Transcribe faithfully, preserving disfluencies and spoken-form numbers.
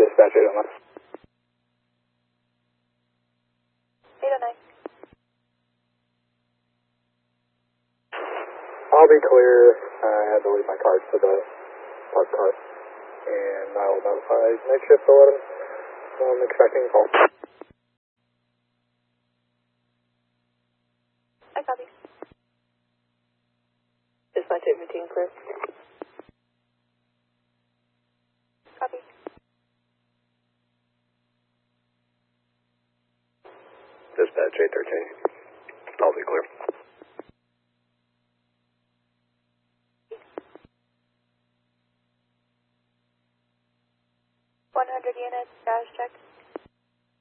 Dispatch eight oh nine. eight oh nine. I'll be clear. I had to leave my cards to the park car. And I will notify night shift to let them know I'm expecting a call. I copy. Dispatch eight fifteen, clear. Copy. Dispatch eight thirteen. I'll be clear. one hundred units, status check.